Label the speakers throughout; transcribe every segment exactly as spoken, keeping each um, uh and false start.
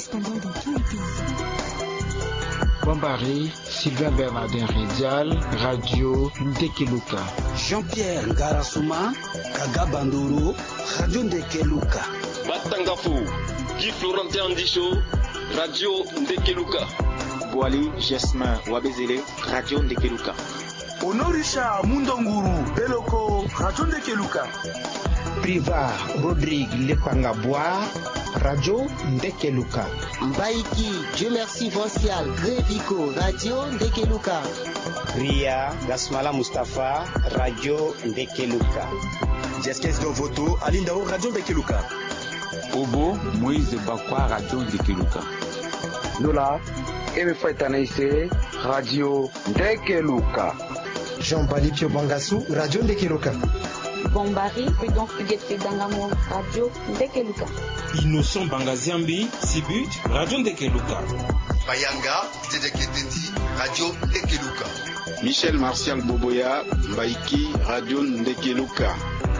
Speaker 1: correspondants dans tous les pays.
Speaker 2: Bombari, Sylvain Bernardin Ridial, Radio Ndekeluka.
Speaker 3: Jean-Pierre Ngarasuma, Kaga Bandoro, Radio Ndekeluka.
Speaker 4: Batangafu, Guy Florentin Andisho, Radio Ndekeluka.
Speaker 5: Boali Jasmin Wabezele, Radio Ndekeluka.
Speaker 6: Honorisha Mundonguru, Beloko, Radio Ndekeluka.
Speaker 7: Priva Rodrigue Lepangabwa, Radio Ndekeluka.
Speaker 8: Mbaiki, Dieu merci Voncial, Grévico, Radio Ndekeluka.
Speaker 9: Ria Gasmala Mustafa, Radio Ndekeluka.
Speaker 10: Jeskes Dovoto, Alindao, Radio Ndekeluka.
Speaker 11: Obo, Moïse Bakwa, Radio Ndekeluka.
Speaker 12: Nola, Eme Faitanaise, Radio Ndekeluka.
Speaker 13: Jean-Bali Pio Bangassou, Radio Ndekeluka.
Speaker 14: Bombari, Prudence Huguette Dangamo, Radio Ndekeluka.
Speaker 15: Innocent Bangaziambi, Sibut, Radio Ndekeluka.
Speaker 16: Bayanga, Tedeketeti, Radio Ndekeluka.
Speaker 17: Michel Martial Boboya, Mbaiki, Radio Ndekeluka.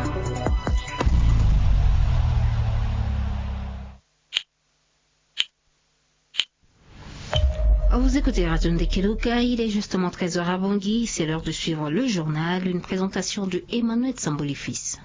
Speaker 18: Vous écoutez Radio Ndekeluka, il est justement treize heures à Bangui, c'est l'heure de suivre le journal, une présentation de Emmanuel Samboli-Fils.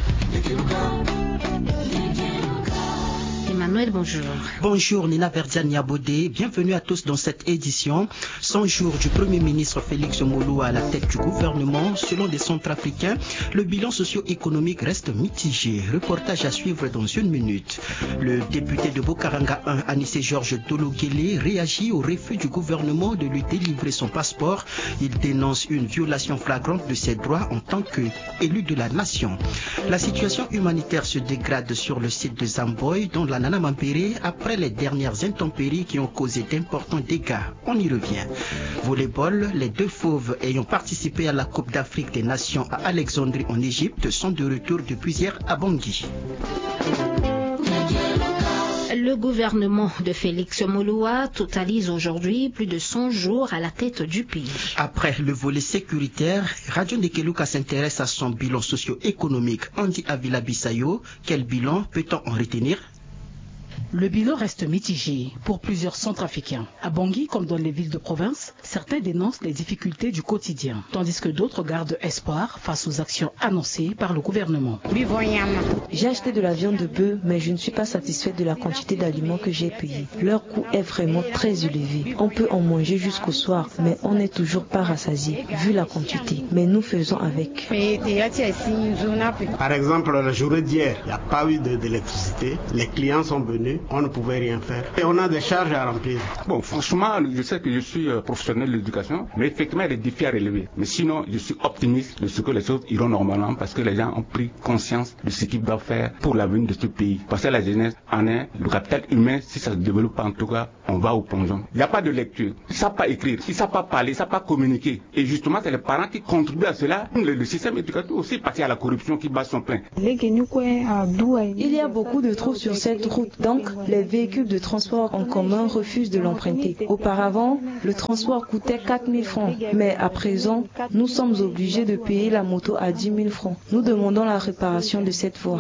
Speaker 18: Emmanuel, bonjour.
Speaker 19: Bonjour Nina Verdiane Yabodé, bienvenue à tous dans cette édition. cent jours du Premier ministre Félix Moloua à la tête du gouvernement. Selon des Centrafricains, le bilan socio-économique reste mitigé. Reportage à suivre dans une minute. Le député de Bokaranga un, Anissé Georges Tologele, réagit au refus du gouvernement de lui délivrer son passeport. Il dénonce une violation flagrante de ses droits en tant qu'élu de la nation. La situation humanitaire se dégrade sur le site de Zamboy, dont la Nana Mampéré, après les dernières intempéries qui ont causé d'importants dégâts. On y revient. Volleyball, les deux fauves ayant participé à la Coupe d'Afrique des Nations à Alexandrie en Égypte sont de retour depuis hier à Bangui.
Speaker 18: Le gouvernement de Félix Moloua totalise aujourd'hui plus de cent jours à la tête du pays.
Speaker 19: Après le volet sécuritaire, Radio Ndekeluka s'intéresse à son bilan socio-économique. Andy Avila Bissayo, quel bilan peut-on en retenir?
Speaker 20: Le bilan reste mitigé pour plusieurs Centrafricains. À Bangui, comme dans les villes de province, certains dénoncent les difficultés du quotidien, tandis que d'autres gardent espoir face aux actions annoncées par le gouvernement.
Speaker 5: J'ai acheté de la viande de bœuf, mais je ne suis pas satisfaite de la quantité d'aliments que j'ai payé. Leur coût est vraiment très élevé. On peut en manger jusqu'au soir, mais on n'est toujours pas rassasié, vu la quantité. Mais nous faisons avec.
Speaker 6: Par exemple, la journée d'hier, il n'y a pas eu d'électricité. Les clients sont venus. On ne pouvait rien faire. Et on a des charges à remplir.
Speaker 11: Bon, franchement, je sais que je suis professionnel de l'éducation, mais effectivement, il y a des défis à relever. Mais sinon, je suis optimiste de ce que les choses iront normalement parce que les gens ont pris conscience de ce qu'ils doivent faire pour l'avenir de ce pays. Parce que la jeunesse en est le capital humain. Si ça se développe pas, en tout cas, on va au plongeon. Il n'y a pas de lecture. Ils ne savent pas écrire. Ils ne savent pas parler. Ils ne savent pas communiquer. Et justement, c'est les parents qui contribuent à cela. Le, le système éducatif aussi parti à la corruption qui bat son plein.
Speaker 5: Il y a beaucoup de trous sur cette route. Donc, les véhicules de transport en commun refusent de l'emprunter. Auparavant, le transport coûtait quatre mille francs, mais à présent, nous sommes obligés de payer la moto à dix mille francs. Nous demandons la réparation de cette voie.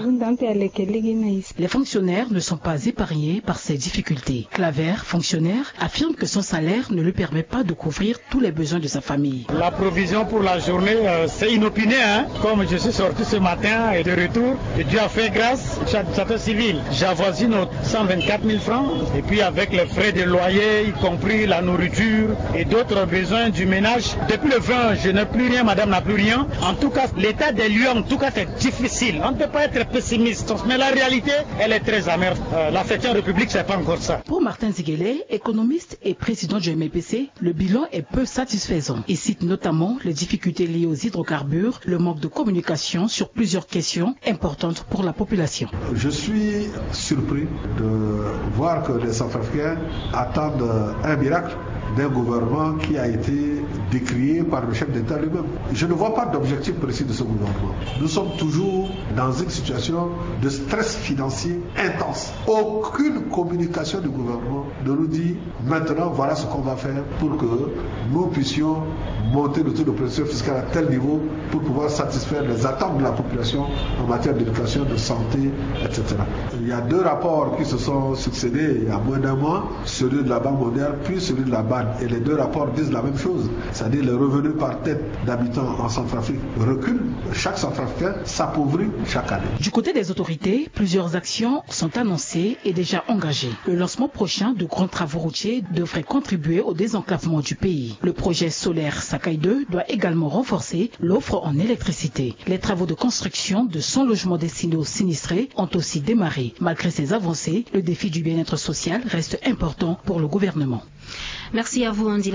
Speaker 20: Les fonctionnaires ne sont pas épargnés par ces difficultés. Claver, fonctionnaire, affirme que son salaire ne lui permet pas de couvrir tous les besoins de sa famille.
Speaker 2: La provision pour la journée, euh, c'est inopiné. Hein? Comme je suis sorti ce matin et de retour, et Dieu a fait grâce, château civil. J'avoisine cent vingt-quatre mille francs, et puis avec les frais de loyer, y compris la nourriture et d'autres besoins du ménage. Depuis le vingt, je n'ai plus rien, madame n'a plus rien. En tout cas, l'état des lieux, en tout cas, c'est difficile. On ne peut pas être pessimiste, mais la réalité, elle est très amère. Euh, la septième République, c'est pas encore ça.
Speaker 20: Pour Martin Ziguele, économiste et président du M P C, le bilan est peu satisfaisant. Il cite notamment les difficultés liées aux hydrocarbures, le manque de communication sur plusieurs questions importantes pour la population.
Speaker 3: Je suis surpris de voir que les Centrafricains attendent un miracle d'un gouvernement qui a été décriée par le chef d'État lui-même. Je ne vois pas d'objectif précis de ce gouvernement. Nous sommes toujours dans une situation de stress financier intense. Aucune communication du gouvernement ne nous dit maintenant voilà ce qu'on va faire pour que nous puissions monter le taux de pression fiscale à tel niveau pour pouvoir satisfaire les attentes de la population en matière d'éducation, de santé, et cetera. Il y a deux rapports qui se sont succédés il y a moins d'un mois, celui de la Banque mondiale puis celui de la B A N. Et les deux rapports disent la même chose, c'est-à-dire les revenus par tête d'habitants en Centrafrique reculent. Chaque Centrafricain s'appauvrit chaque année.
Speaker 20: Du côté des autorités, plusieurs actions sont annoncées et déjà engagées. Le lancement prochain de grands travaux routiers devrait contribuer au désenclavement du pays. Le projet solaire Sakai deux doit également renforcer l'offre en électricité. Les travaux de construction de cent logements destinés aux sinistrés ont aussi démarré. Malgré ces avancées, le défi du bien-être social reste important pour le gouvernement.
Speaker 18: Merci à vous, Andy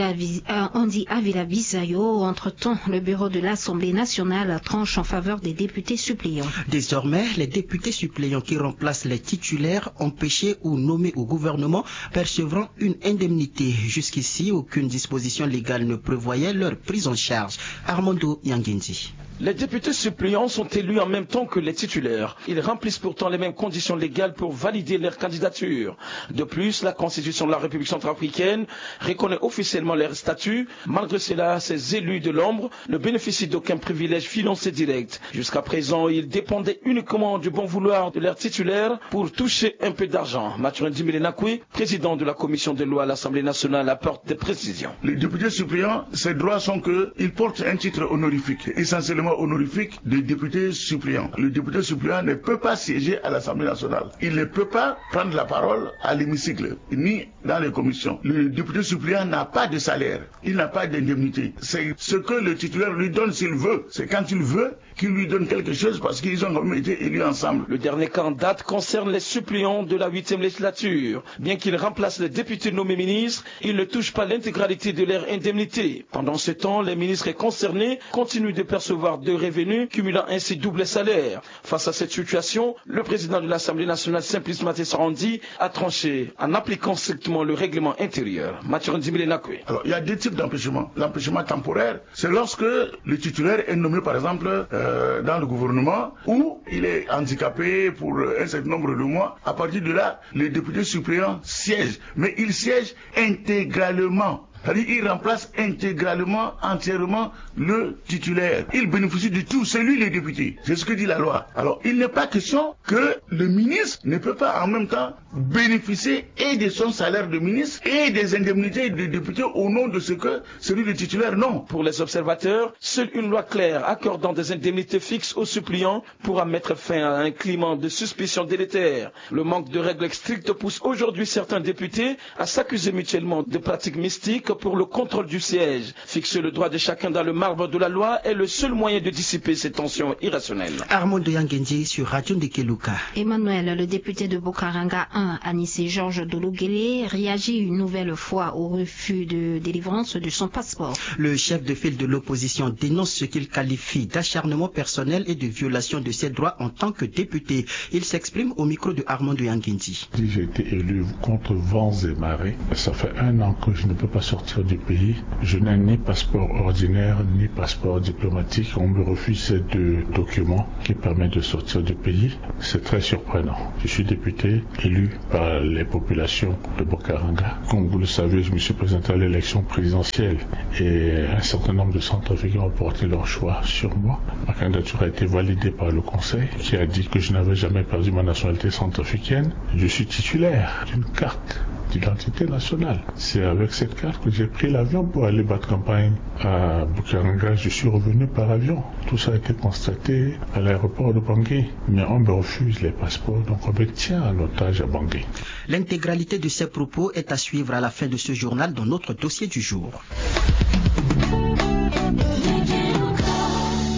Speaker 18: Avila Bisayo. Entre-temps, le bureau de l'Assemblée nationale tranche en faveur des députés suppléants.
Speaker 19: Désormais, les députés suppléants qui remplacent les titulaires empêchés ou nommés au gouvernement percevront une indemnité. Jusqu'ici, aucune disposition légale ne prévoyait leur prise en charge. Armando Yangendi.
Speaker 21: Les députés suppléants sont élus en même temps que les titulaires. Ils remplissent pourtant les mêmes conditions légales pour valider leur candidature. De plus, la Constitution de la République centrafricaine reconnaît officiellement leur statut. Malgré cela, ces élus de l'ombre ne bénéficient d'aucun privilège financier direct. Jusqu'à présent, ils dépendaient uniquement du bon vouloir de leurs titulaires pour toucher un peu d'argent. Mathurin Dimelenakwe, président de la commission des lois à l'Assemblée nationale, apporte des précisions.
Speaker 22: Les députés suppléants, ces droits sont qu'ils portent un titre honorifique, essentiellement honorifique de député suppléant. Le député suppléant ne peut pas siéger à l'Assemblée nationale. Il ne peut pas prendre la parole à l'hémicycle, ni dans les commissions. Le député suppléant n'a pas de salaire. Il n'a pas d'indemnité. C'est ce que le titulaire lui donne s'il veut. C'est quand il veut qu'il lui donne quelque chose parce qu'ils ont même été élus ensemble.
Speaker 21: Le dernier cas en date concerne les suppléants de la huitième législature. Bien qu'ils remplacent les députés nommés ministres, ils ne touchent pas l'intégralité de leur indemnité. Pendant ce temps, les ministres concernés continuent de percevoir de revenus, cumulant ainsi double salaire. Face à cette situation, le président de l'Assemblée nationale, Simplice Maté Sarandi, a tranché en appliquant strictement le règlement intérieur. Mathurin Dimelenakwe.
Speaker 22: Alors, il y a deux types d'empêchement. L'empêchement temporaire, c'est lorsque le titulaire est nommé, par exemple, euh, dans le gouvernement, ou il est handicapé pour un certain nombre de mois. À partir de là, les députés suppléants siègent. Mais ils siègent intégralement. C'est-à-dire qu'il remplace intégralement, entièrement le titulaire. Il bénéficie de tout, c'est lui le député. C'est ce que dit la loi. Alors, il n'est pas question que le ministre ne peut pas en même temps bénéficier et de son salaire de ministre et des indemnités de député au nom de ce que celui le titulaire, non.
Speaker 21: Pour les observateurs, seule une loi claire accordant des indemnités fixes aux suppliants pourra mettre fin à un climat de suspicion délétère. Le manque de règles strictes pousse aujourd'hui certains députés à s'accuser mutuellement de pratiques mystiques pour le contrôle du siège. Fixer le droit de chacun dans le marbre de la loi est le seul moyen de dissiper ces tensions irrationnelles.
Speaker 19: Armando Yangendi sur Radio Ndekeluka.
Speaker 18: Emmanuel, le député de Bokaranga un, Anissé Georges Dologele, réagit une nouvelle fois au refus de délivrance de son passeport.
Speaker 19: Le chef de file de l'opposition dénonce ce qu'il qualifie d'acharnement personnel et de violation de ses droits en tant que député. Il s'exprime au micro de Armando Yangendi.
Speaker 23: J'ai été élu contre vents et marées. Ça fait un an que je ne peux pas sortir du pays. Je n'ai ni passeport ordinaire ni passeport diplomatique. On me refuse ces deux documents qui permettent de sortir du pays. C'est très surprenant. Je suis député élu par les populations de Bokaranga. Comme vous le savez, je me suis présenté à l'élection présidentielle et un certain nombre de Centrafricains ont porté leur choix sur moi. Ma candidature a été validée par le Conseil qui a dit que je n'avais jamais perdu ma nationalité centrafricaine. Je suis titulaire d'une carte d'identité nationale. C'est avec cette carte que j'ai pris l'avion pour aller battre campagne à Bokaranga. Je suis revenu par avion. Tout ça a été constaté à l'aéroport de Bangui. Mais on me refuse les passeports, donc on me tient en otage à Bangui.
Speaker 19: L'intégralité de ces propos est à suivre à la fin de ce journal dans notre dossier du jour.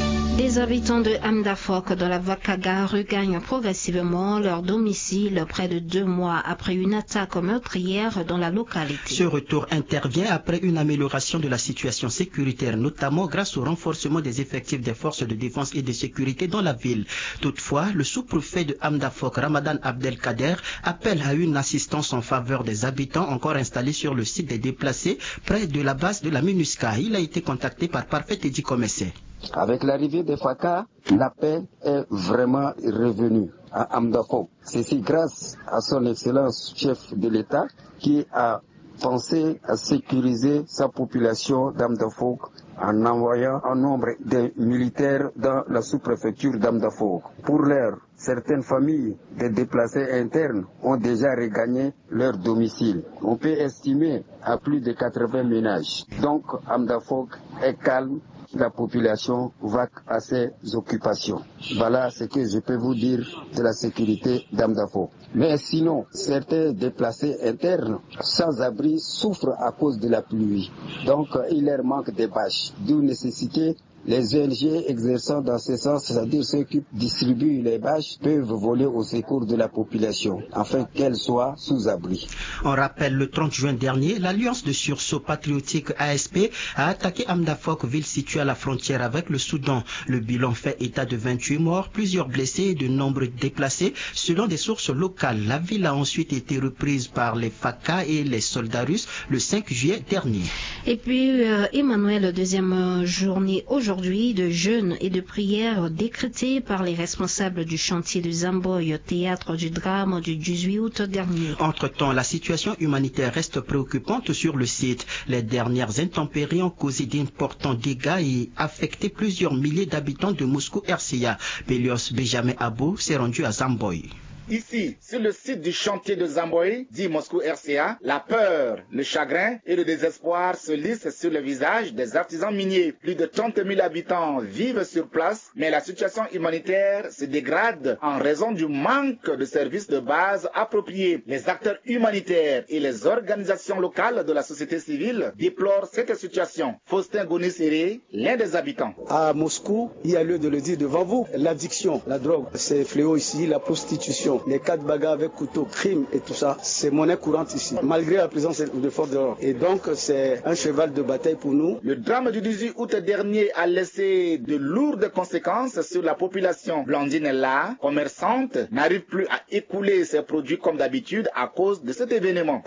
Speaker 18: Les habitants de Amdafok dans la Vakaga regagnent progressivement leur domicile près de deux mois après une attaque meurtrière dans la localité.
Speaker 19: Ce retour intervient après une amélioration de la situation sécuritaire, notamment grâce au renforcement des effectifs des forces de défense et de sécurité dans la ville. Toutefois, le sous-préfet de Amdafok, Ramadan Abdelkader, appelle à une assistance en faveur des habitants encore installés sur le site des déplacés près de la base de la MINUSCA. Il a été contacté par Parfait Edi Komessé.
Speaker 12: Avec l'arrivée des F A C A, la paix est vraiment revenue à Amdafok. Ceci grâce à son excellence chef de l'État qui a pensé à sécuriser sa population d'Amdafok en envoyant un nombre de militaires dans la sous-préfecture d'Amdafok. Pour l'heure, certaines familles de déplacés internes ont déjà regagné leur domicile. On peut estimer à plus de quatre-vingts ménages. Donc Amdafok est calme. La population va à ses occupations. Voilà ce que je peux vous dire de la sécurité d'Amdafok. Mais sinon, certains déplacés internes sans abri souffrent à cause de la pluie. Donc, il leur manque des bâches. D'où nécessité les O N G exerçant dans ce sens, c'est-à-dire ceux qui distribuent les bâches, peuvent voler au secours de la population, afin qu'elle soit sous abri.
Speaker 19: On rappelle, le trente juin dernier, l'Alliance de sursaut patriotique A S P a attaqué Amdafok, ville située à la frontière avec le Soudan. Le bilan fait état de vingt-huit morts, plusieurs blessés et de nombreux déplacés, selon des sources locales. La ville a ensuite été reprise par les F A C A et les soldats russes le cinq juillet dernier.
Speaker 18: Et puis, euh, Emmanuel, deuxième journée aujourd'hui. Aujourd'hui de jeûne et de prières décrétées par les responsables du chantier de Zamboy, théâtre du drame du dix-huit août dernier.
Speaker 19: Entre-temps, la situation humanitaire reste préoccupante sur le site. Les dernières intempéries ont causé d'importants dégâts et affecté plusieurs milliers d'habitants de Moscou R C A. Pélios Benjamin Abou s'est rendu à Zamboy.
Speaker 1: Ici, sur le site du chantier de Zamboy, dit Moscou R C A, la peur, le chagrin et le désespoir se lissent sur le visage des artisans miniers. Plus de trente mille habitants vivent sur place, mais la situation humanitaire se dégrade en raison du manque de services de base appropriés. Les acteurs humanitaires et les organisations locales de la société civile déplorent cette situation. Faustin Goniséré, l'un des habitants.
Speaker 4: À Moscou, il y a lieu de le dire devant vous, l'addiction, la drogue, c'est fléau ici, la prostitution. Les cas de bagarres avec couteau, crime et tout ça, c'est monnaie courante ici, malgré la présence de forces de l'ordre. Et donc, c'est un cheval de bataille pour nous.
Speaker 1: Le drame du dix-huit août dernier a laissé de lourdes conséquences sur la population. Blandine là, commerçante, n'arrive plus à écouler ses produits comme d'habitude à cause de cet événement.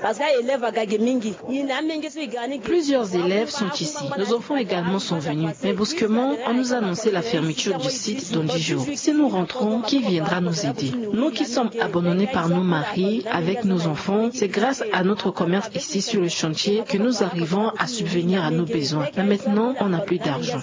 Speaker 7: Plusieurs élèves sont ici. Nos enfants également sont venus. Mais brusquement, on nous a annoncé la fermeture du site dans dix jours. Si nous rentrons, qui viendra nous aider? Nous qui sommes abandonnés par nos maris avec nos enfants, c'est grâce à notre commerce ici sur le chantier que nous arrivons à subvenir à nos besoins. Mais maintenant, on n'a plus d'argent.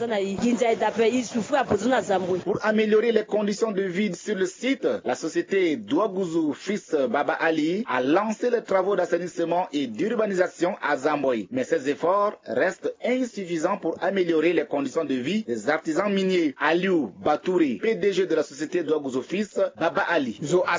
Speaker 1: Pour améliorer les conditions de vie sur le site, la société Douagouzou Fils Baba Ali a lancé les travaux d'assainissement et d'urbanisation à Zamboy. Mais ces efforts restent insuffisants pour améliorer les conditions de vie des artisans miniers. Aliou Batouri, P D G de la société Douagouzou Fils Baba Ali.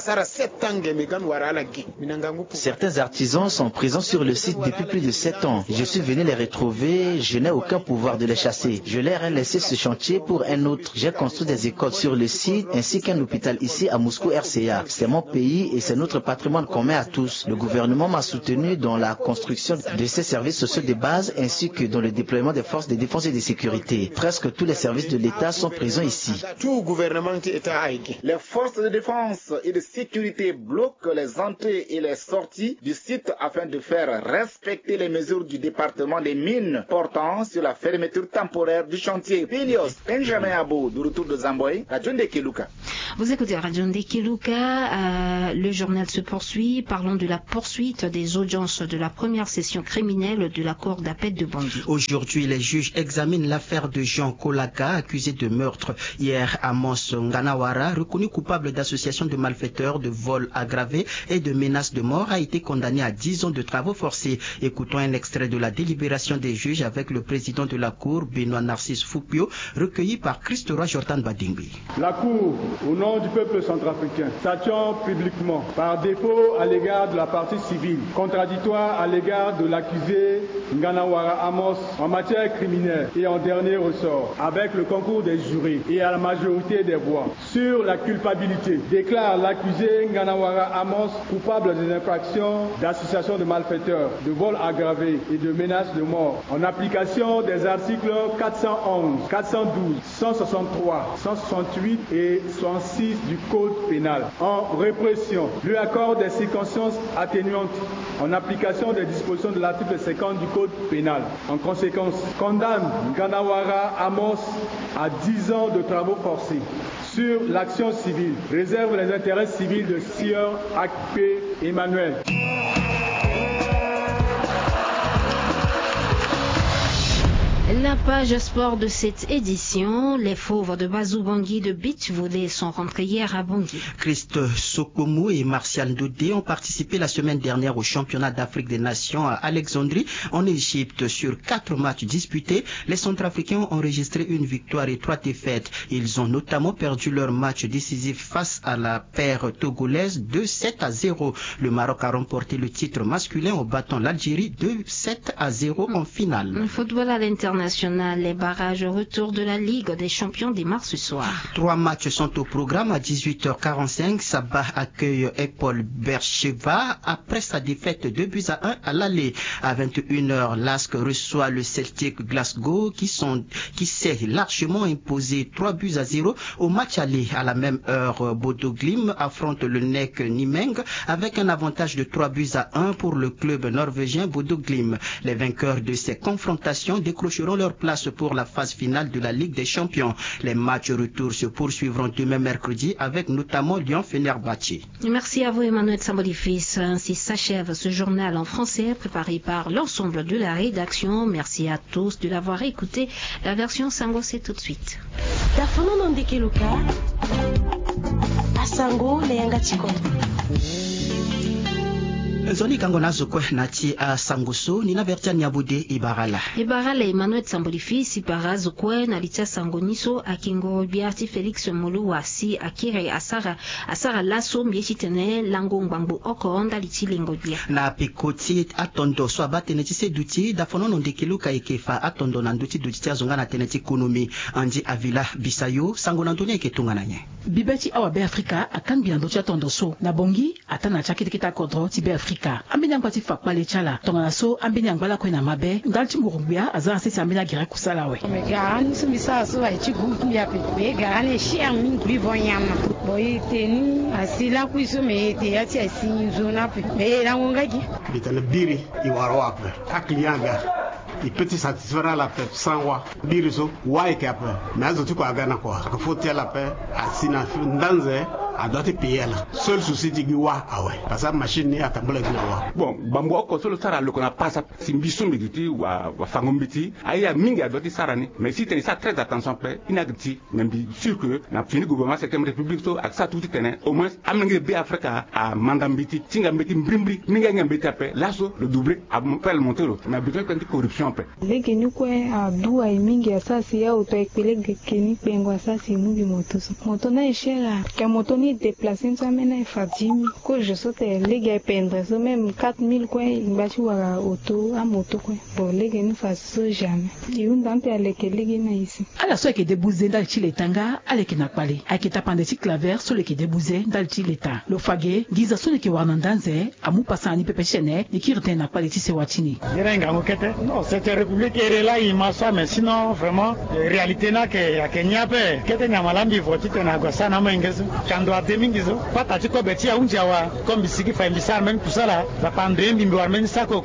Speaker 24: Certains artisans sont présents sur le site depuis plus de sept ans. Je suis venu les retrouver, je n'ai aucun pouvoir de les chasser. Je leur ai laissé ce chantier pour un autre. J'ai construit des écoles sur le site ainsi qu'un hôpital ici à Moscou R C A. C'est mon pays et c'est notre patrimoine commun à tous. Le gouvernement m'a soutenu dans la construction de ces services sociaux de base ainsi que dans le déploiement des forces de défense et de sécurité. Presque tous les services de l'État sont présents ici.
Speaker 1: Les forces de défense et de sécurité bloque les entrées et les sorties du site afin de faire respecter les mesures du département des mines portant sur la fermeture temporaire du chantier. Pélios Benjamin Abou, de retour de Zamboy, Radio Ndekeluka.
Speaker 18: Vous écoutez Radio Ndekeluka, euh, le journal se poursuit. Parlons de la poursuite des audiences de la première session criminelle de la Cour d'appel de Bangui.
Speaker 19: Aujourd'hui, les juges examinent l'affaire de Jean Kolaka, accusé de meurtre. Hier, Amos Nganawara, reconnu coupable d'association de malfaiteurs malfaiteurs de vol aggravé et de menaces de mort a été condamné à dix ans de travaux forcés. Écoutons un extrait de la délibération des juges avec le président de la Cour, Benoît Narcisse Foupio, recueilli par Christ-Roi Jordan Badingui.
Speaker 8: La Cour, au nom du peuple centrafricain, statuant publiquement par défaut à l'égard de la partie civile, contradictoire à l'égard de l'accusé Nganawara Amos en matière criminelle et en dernier ressort, avec le concours des jurés et à la majorité des voix, sur la culpabilité, déclare l'accusé Nganawara Amos coupable des infractions d'association de malfaiteurs, de vol aggravé et de menaces de mort, en application des articles quatre cent onze, quatre cent douze, cent soixante-trois, cent soixante-huit et soixante-six du Code pénal. En répression, lui accorde des circonstances atténuantes en application des dispositions de l'article cinquante du Code pénal. En conséquence, condamne Nganawara Amos à dix ans de travaux forcés. Sur l'action civile, réserve les intérêts civils de Sieur Akpe Emmanuel.
Speaker 18: La page sport de cette édition, les fauves de Bazou Bangui de beach volley sont rentrés hier à Bangui.
Speaker 19: Christ Sokomo et Martial Ndodé ont participé la semaine dernière au championnat d'Afrique des Nations à Alexandrie en Égypte. Sur quatre matchs disputés, les Centrafricains ont enregistré une victoire et trois défaites. Ils ont notamment perdu leur match décisif face à la paire togolaise de sept à zéro. Le Maroc a remporté le titre masculin en battant l'Algérie de sept à zéro en finale.
Speaker 18: Le football à l'international. Les barrages au retour de la Ligue des champions démarrent ce soir.
Speaker 19: Trois matchs sont au programme à dix-huit heures quarante-cinq. Sabah accueille Epol Beersheva après sa défaite deux buts à un à l'aller. À vingt et une heures, l'A S C reçoit le Celtic Glasgow qui, sont, qui s'est largement imposé trois buts à zéro au match aller. À la même heure, Bodo Glimt affronte le N E C Nimeng avec un avantage de trois buts à un pour le club norvégien Bodo Glimt. Les vainqueurs de ces confrontations décrocheront leur place pour la phase finale de la Ligue des Champions. Les matchs retour se poursuivront demain mercredi avec notamment Lyon-Fenerbahçe.
Speaker 18: Merci à vous Emmanuel Sambolifice. Ainsi s'achève ce journal en français préparé par l'ensemble de la rédaction. Merci à tous de l'avoir écouté. La version Sango c'est tout de suite.
Speaker 19: Zoni kango nazo kwe nati a sangoso nina vertia nyabude ibarala.
Speaker 18: Ibarala Emmanuel Sambolifice ibarazo kwe na litia sangoniso akingo biati Felix Molu wasi akire asara asara laso mbiesi tene lango ngwangbo oko onda liti lengo bia.
Speaker 19: Na pikoti atondo so abate neti seduti dafono nondekeluka ekefa atondo na nduti duti azonga na teneti konomi andi avila bisayo sango na ndoni eketunga nanye.
Speaker 20: Bibeti awa be Afrika akan biando cha tondo so na bongi atana chakiti kita kodro ti be Afrika. Ambenya ngwati fakpale chala tonga so ambenya ngwala ko na mabe ngalti ngurubia aza sisi ambenya gira kusala we.
Speaker 9: Me garani so misa so ai chi gumpu ya pe. Me garani shi amin bi vonyama. Boy teni asila ku so me te ati asi zona pe. Me la ngaki.
Speaker 6: Bitana biri iwaro ape. Aklianga. Il peut satisfaire la paix sans wa biriso wa ekape mais autres quoi gana quoi que faut il la paix à sina ndanze à doit payer là seul souci du wa ah ouais parce que machine ni atambula wa
Speaker 11: bon bambo ko solo sara le kona passa simbiso mbiti wa wa fangombiti aya mingi a doit sarani mais si tu ça très attention paix inagti même sûr que na fini gouvernement septième république so aksa tout tenait au moins amnge be afrika a mandambiti tingambiti mbrimbri minga ngambiti paix là so le doublé a faire monter mais besoin de corruption
Speaker 5: lege ni kwe adua mingi asasi ya uto ekpelege keni pengo asasi mugi motoso moto na ishera ke moto ni déplacer nso amena ifadimi ko je sote lege pendre so même quatre mille kwe imbachi wara auto a moto kwe bo lege ni faso jamais yunda mpe aleke lege na isi
Speaker 20: ala so ke debouze ndal chile tanga aleke na pale akita pandeti claver so leke debouze ndal chile ta lo fage giza so leke wana ndanze amu pasani pepe chene nikirte na pale tise watini
Speaker 2: yerenga ngokete no cette république est là il m'a ça mais sinon vraiment réalité na ke ya Kenya pe kete nyamalambi voti tena kwa sana mengezo kando atemingizo pata chiko beti ya unja wa kombi siki fa mbisa men kusala za pandembi mbi warmen sako ku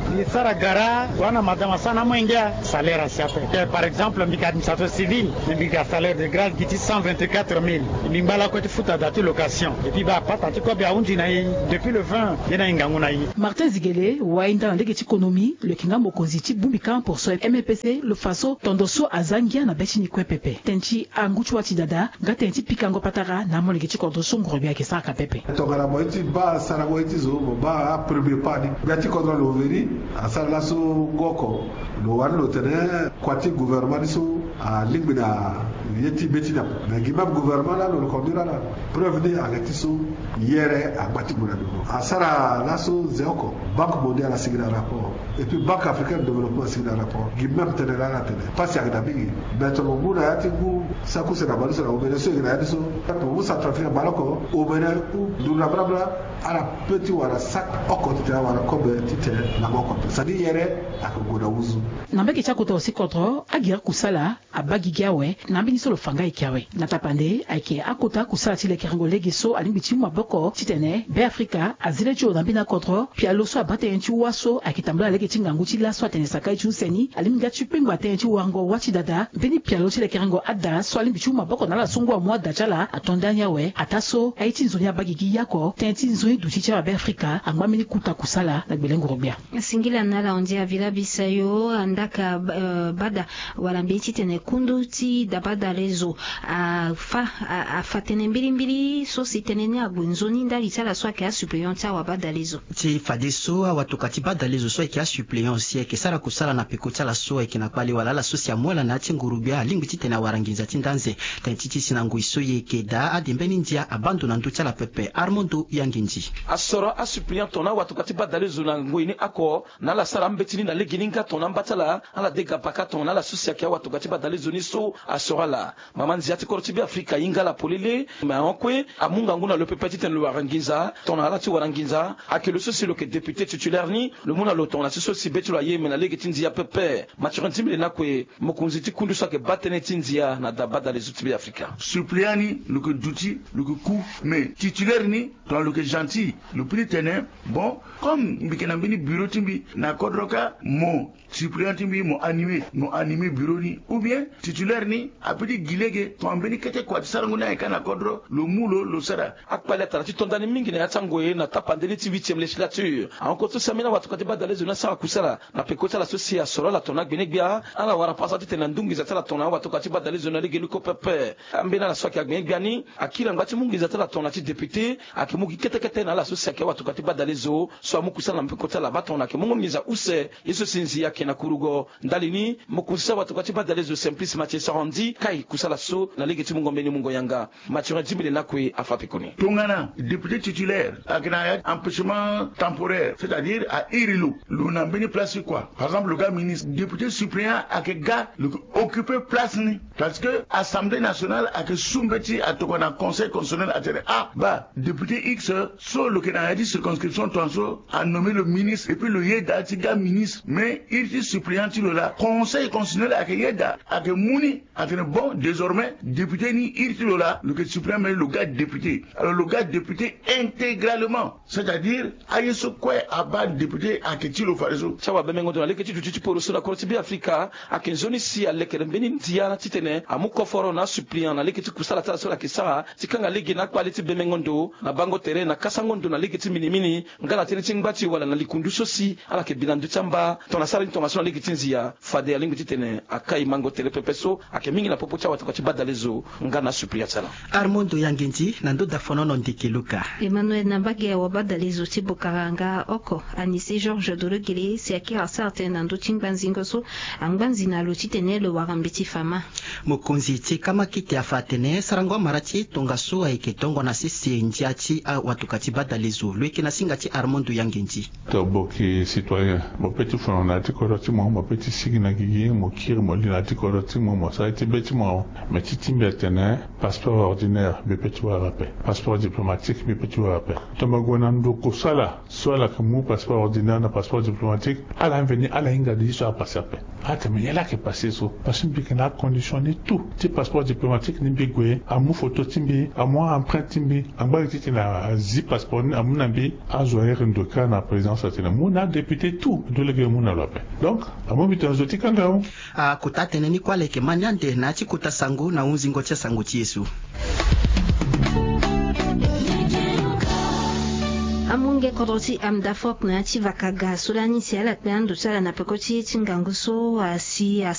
Speaker 2: Sara gara wana madama sana mwingia salaire asiape. Par exemple, mbika administrateur civil, mbika salaire de grade qui cent vingt-quatre mille. Mbimbala ko te futa datu location. Et puis ba pata ti ko bia unji na depuis le vingt yena ingangu na yi.
Speaker 20: Martin Zigele wainda na ndege économie le kinga mokonzi ti bumika pour so M P C le faso tondoso azangia na bechi ni kwepepe. Tenchi anguchu wati dada nga tenchi pikango patara na mo legi ti kondoso ngorobia ke saka pepe.
Speaker 3: Tongara moiti ba sara moiti zo ba premier pas ni. Gati kontrol loveri asala so goko lo wan lo tene kwati gouvernement so a ligbina yeti betina na gimam gouvernement la lo kondira la preuve de agati so yere agbati mona do asara la so zeoko banque mondiale a signé un rapport et puis banque africaine de développement a signé un rapport gimam tene la la tene pas ya da bigi beto mo na yati gu saku se na balu so na obene so ina yati so to mo sa trafia baloko obene u du na brabla ala petit wala sac okoti wala kobe tite na moko sadi yere akogoda uzu
Speaker 20: nambeki chakuta aussi contre agira kusala abagigiawe nambini solo fanga ikiawe natapande aike akota kusala tile kerengo legeso alimbichi maboko titene be Afrika azile jo nambina contre pia loso abate enchi waso akitambula lege tingangu chila so atene sakai chu seni alimga chupengwa te enchi wango wachi dada beni pia loso le kerengo ada so alimbichi maboko nala sungwa mwa dachala atondanya we ataso aiti nzoni abagigi yako tenti nzoni duchicha be Afrika angwamini kuta kusala na belengo robia
Speaker 18: singila nala ondia vila bisayo andaka uh, bada walambiti tene kundu ti dabada lezo a fa a fatene mbili mbili so sitenene agwenzoni ndali tsala so ka suppléant ta wa bada lezo
Speaker 19: ti fadeso watukati bada lezo so ka suppléant si ke sara kusala na peko tsala so ke na kwali wala la so sia mola na tingurubia lingiti tena warangiza tindanze tentiti sinangu iso ye ke da adimbeni ndia abandona ndu tsala pepe Armando Yanginji
Speaker 21: asora a suppléant tona watukati bada lezo na ngoini ako na la sara mbetini na legininga tona mbatala ala dega pakaton na la susia kia watu katiba dali zoniso asora la mamanzi ati kortibi Afrika inga la polile ma onkwe amunga nguna le pepeti ten le waranginza tona ala ti waranginza akelo sosi le député titulaire ni le mona lo tona sosi si betu la yeme na legitinzi ya pepe maturanti mile na kwe mokunzi ti kundu sake batene tinzia na dabada les outils Afrika
Speaker 22: suppléani le que douti le que coup mais titulaire ni dans le que gentil le plus tené bon comme bikena bini bureau timbi na kodroka mo suppléant timbi mo animé mo animé bureau ni ou bien titulaire ni apidi gilege to ambeni kete kwa tsarangu na kana kodro le mulo le sara
Speaker 21: akpale tarati tondani mingi na yatsangoye na tapandeli ti huitième législature encore samina watu katiba dans les zones sa kusala na pekota la socia solo la tona gbenegbia ala wara pasati tena ndungi za tala tona watu katiba dans les zones lege luko pepe ambena la sokia gbenegbia ni akila ngati mungi za tala tona ti député akimugi kete kete na la socia ke watu katiba dans les zo so amukusala mpekota la batona ke mungu miza use yeso sinzi yake na kurugo ndalini mukusa watu katiba dans les zo simplice Mathieu Sarandi kai kusala so na lege ti mungu mbeni mungu yanga Mathieu Djibile na kwe afapikoni
Speaker 22: tongana député titulaire akina empêchement temporaire c'est-à-dire à Irilu l'on a béni place quoi par exemple le gars ministre député suppléant à que gars occuper place ni parce que assemblée nationale a que soumbeti à tout un conseil constitutionnel à dire ah bah député X so le qui a dit circonscription tonso a nommé le ministre et puis le yeda ti gars ministre mais il dit suppléant ti là conseil constitutionnel à que yeda à que mouni à que bon désormais député ni il ti là le qui suppléant mais le gars député alors le gars député intégralement c'est-à-dire aïe ce quoi à bas député à que ti le farezo
Speaker 21: chawa bemengo to aleke ti tuti poro so la korti bi Afrika a ken zone si aleke mbeni ndia titene amuko foro na suppléant na leke ti kusala tala so la kisa tikanga lege na quality bemengo ndo na bango tere na kasango ndo na leke ti mini mini ngala tene tingbati wala na likundu sosi ala ke bilandu chamba to na sala information leke tinzia fade alingu titene akai mango tere pepeso ake mingi na popo chawa to kati badalezo ngana suppléant sala
Speaker 19: Armando Yanginji na ndo da fonono ndikeluka
Speaker 18: Emmanuel Nambage wa badalezo ti bokaranga oko anisi Georges Dorogele si akira sarte na ndo tingbanzingo so angbanzi na lo titene lo warambiti fama
Speaker 19: mokonzi ti kama kiti afatene sarangwa marati tonga so aike tongo na sisi njiati a watukati badalezo lweke na singati Armando Yanginji
Speaker 23: to boki citoyen mo petit fon na ti koroti mo mo petit sigina gigi mo kir mo lina ti koroti mo mo sa ti beti mo mais ti timbe tene passeport ordinaire be petit wa rappel passeport diplomatique be petit wa rappel to magona ndo ko sala soit la comme passeport ordinaire na passeport diplomatique ala veni ala inga di so passer pe ata me yala ke passer so parce que na condition ni tout ti passeport diplomatique ni bigwe amu photo timbi amu empreinte timbi amba ti na zip passeport à mon avis à jouer un docan na présidence atena mon a député tout de le mon a lope donc à mon bitan zoti kanga
Speaker 19: a kota teneni kwa leke manyande na chi kota sango na unzingo cha sango Yesu
Speaker 18: amunge koroti amdafok na chivakaga sulani siala kando sala na pekoti chinganguso asi